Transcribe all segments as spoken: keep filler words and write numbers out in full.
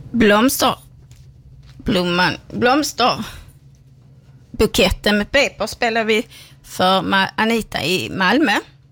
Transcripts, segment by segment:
Blomster. Blomman. Blomster. Buketten med Peper spelar vi för Ma- Anita i Malmö.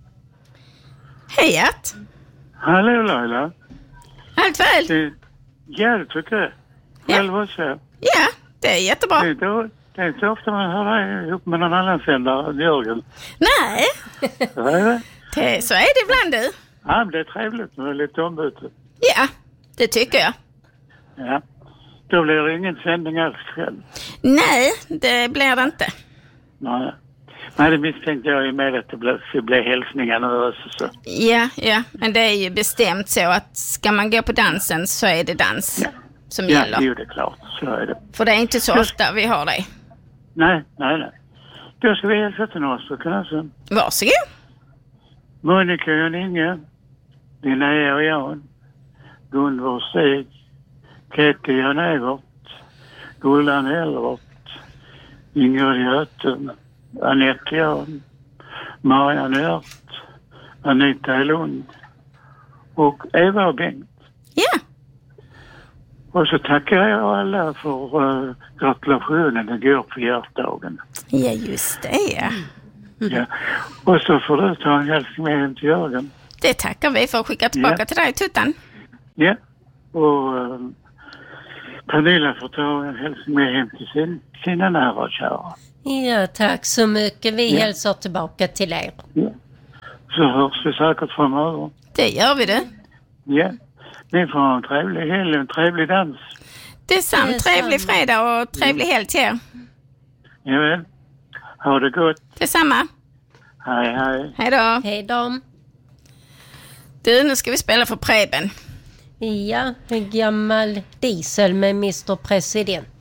Hej, Gert. Hallå Laila. Allt väl? Det, ja, det tycker jag. Själv också. Ja, det är jättebra. Det är, då, det är inte ofta man hör dig ihop med någon annan sändare, Jörgen. Nej, Så är det. det, så är det ibland du. Ja, men det är trevligt med lite ombyte. Ja, det tycker jag. Ja. Då blir det ingen sändning alls själv. Nej, det blir det inte. Nej. Nej, det misstänkte jag ju med att det blev, det blev hälsningar nu också. Så. Ja, ja, men det är ju bestämt så att ska man gå på dansen så är det dans Ja. som Ja, gäller. jo, det är klart. Så är det. För det är inte så ofta vi har det. Nej, nej, nej. Då ska vi hälsa till några stycken alltså. Varsågod. Monica och Inge, Linnea och Jan, Gunvor Stig, Ketty och Jan-Evert, Gullan Elvert, Ingrid Göten, Anette Jan, Marianne Ört, Anita Lund och Eva och Bengt. Ja, Och så tackar jag alla för uh, gratulationen igår på hjärtdagen. ja just det. Ja. Ja. Och så får du ta en hälsning med hem till Jörgen. Det tackar vi för att skicka tillbaka Ja. till dig, Tuttan. Ja. Och uh, Pernilla får ta en hälsning med hem till sin, sina nära och kära. Ja, tack så mycket. Vi Ja. hälsar tillbaka till er. Ja. Så hörs vi säkert framöver. Det gör vi det. Ja. Ni får ha en trevlig helg, en trevlig dans. Det är sant. Det är Trevlig sant. fredag och trevlig helg till er. Ja, ha det gott. Detsamma. Hej, hej. Hej då. Hej då. Du, nu ska vi spela för Preben. Ja, en gammal diesel med mister President.